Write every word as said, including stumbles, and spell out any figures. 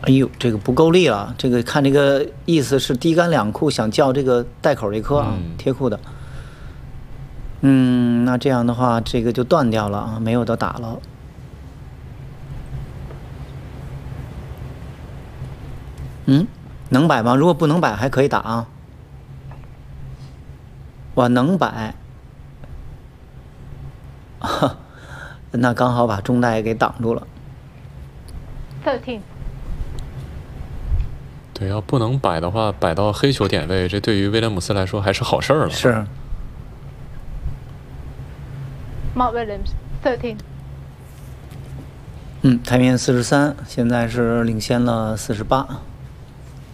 哎呦，这个不够力了。这个看这个意思是低杆两库，想叫这个带口这颗啊， 嗯、 贴库的。嗯，那这样的话，这个就断掉了啊，没有得打了。嗯，能摆吗？如果不能摆，还可以打啊。我能摆，哈，那刚好把中带给挡住了。 thirteen。 对，要不能摆的话，摆到黑球点位，这对于威廉姆斯来说还是好事儿了。 是。 Mark Williams thirteen。 嗯，台面四十三，现在是领先了四十八。